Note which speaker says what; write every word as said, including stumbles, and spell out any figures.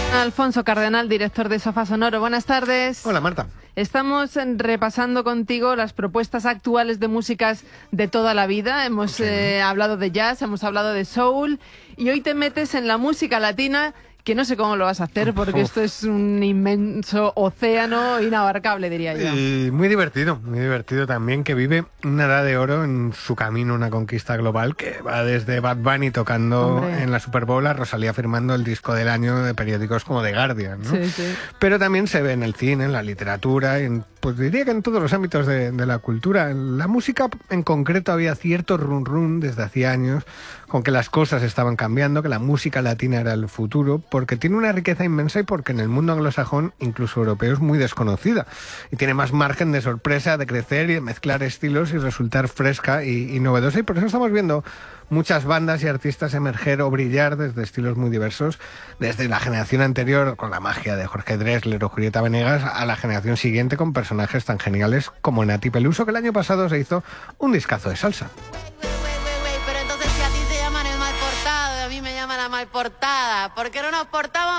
Speaker 1: Alfonso Cardenal, director de Sofá Sonoro. Buenas tardes.
Speaker 2: Hola, Marta.
Speaker 1: Estamos repasando contigo las propuestas actuales de músicas de toda la vida. Hemos sí. eh, hablado de jazz, hemos hablado de soul y hoy te metes en la música latina, que no sé cómo lo vas a hacer porque Uf. esto es un inmenso océano inabarcable, diría yo.
Speaker 2: Y muy divertido, muy divertido también, que vive una edad de oro en su camino, una conquista global que va desde Bad Bunny tocando Hombre. en la Super Bowl a Rosalía firmando el disco del año de periódicos como The Guardian, ¿no?
Speaker 1: Sí, sí.
Speaker 2: Pero también se ve en el cine, en la literatura, y en, pues diría que en todos los ámbitos de, de la cultura. En la música en concreto había cierto run run desde hacía años con que las cosas estaban cambiando, que la música latina era el futuro, porque tiene una riqueza inmensa y porque en el mundo anglosajón, incluso europeo, es muy desconocida. Y tiene más margen de sorpresa, de crecer y de mezclar estilos y resultar fresca y, y novedosa. Y por eso estamos viendo muchas bandas y artistas emerger o brillar desde estilos muy diversos, desde la generación anterior con la magia de Jorge Drexler o Julieta Venegas, a la generación siguiente con personajes tan geniales como Nati Peluso, que el año pasado se hizo un discazo de salsa.
Speaker 3: Pero entonces si a ti te llaman el mal portado y a mí me llaman la mal portada, ¿por qué no nos portamos